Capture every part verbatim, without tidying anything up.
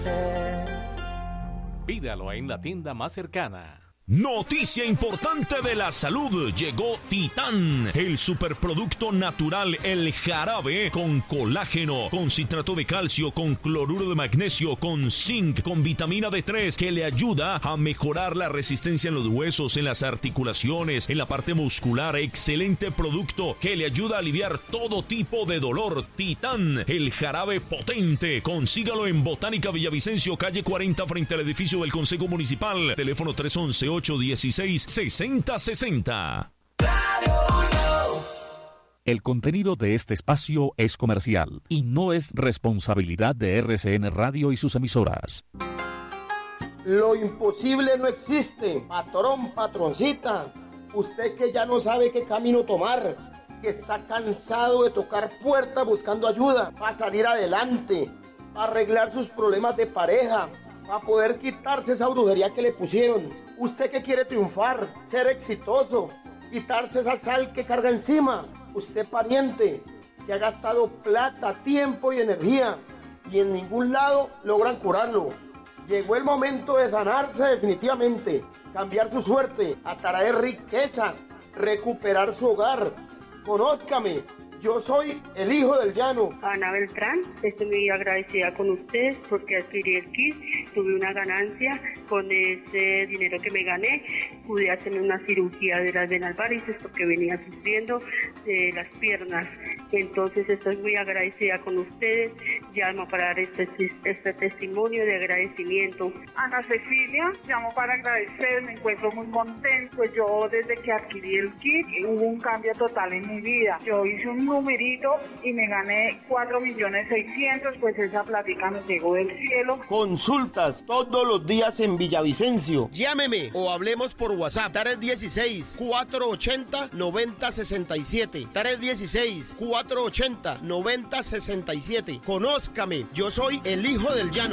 Pídalo en la tienda más cercana. Noticia importante de la salud. Llegó Titán, el superproducto natural, el jarabe con colágeno, con citrato de calcio, con cloruro de magnesio, con zinc, con vitamina D tres, que le ayuda a mejorar la resistencia en los huesos, en las articulaciones, en la parte muscular. Excelente producto que le ayuda a aliviar todo tipo de dolor. Titán, el jarabe potente. Consígalo en Botánica Villavicencio, calle cuarenta, frente al edificio del Consejo Municipal. Teléfono tres once, ocho dieciséis, sesenta sesenta. El contenido de este espacio es comercial y no es responsabilidad de R C N Radio y sus emisoras. Lo imposible no existe, patrón, patroncita. Usted que ya no sabe qué camino tomar, que está cansado de tocar puertas buscando ayuda para salir adelante, para arreglar sus problemas de pareja, para poder quitarse esa brujería que le pusieron. Usted que quiere triunfar, ser exitoso, quitarse esa sal que carga encima. Usted pariente, que ha gastado plata, tiempo y energía y en ningún lado logran curarlo. Llegó el momento de sanarse definitivamente, cambiar su suerte, atraer riqueza, recuperar su hogar. Conózcame. Yo soy el hijo del llano. Ana Beltrán, estoy muy agradecida con ustedes porque adquirí el kit, tuve una ganancia con ese dinero que me gané, pude hacerme una cirugía de las venas varices porque venía sufriendo de las piernas. Entonces estoy muy agradecida con ustedes, llamo para dar este, este testimonio de agradecimiento. Ana Cecilia, llamo para agradecer, me encuentro muy contento, pues yo desde que adquirí el kit hubo un cambio total en mi vida. Yo hice un numerito y me gané cuatro millones seiscientos, pues esa plática me llegó del cielo. Consultas todos los días en Villavicencio. Llámeme o hablemos por WhatsApp. Tares dieciséis, cuatrocientos ochenta, noventa sesenta y siete. Tares dieciséis, cuatrocientos ochenta, noventa sesenta y siete. Conózcame, yo soy el hijo del llano.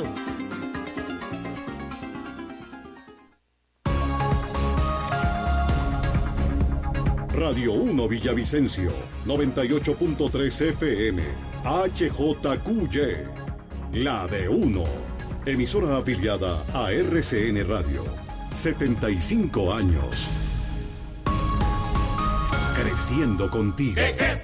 Radio uno Villavicencio, noventa y ocho punto tres F M, H J Q Y, la de uno, emisora afiliada a R C N Radio, setenta y cinco años, creciendo contigo. ¿Qué, qué es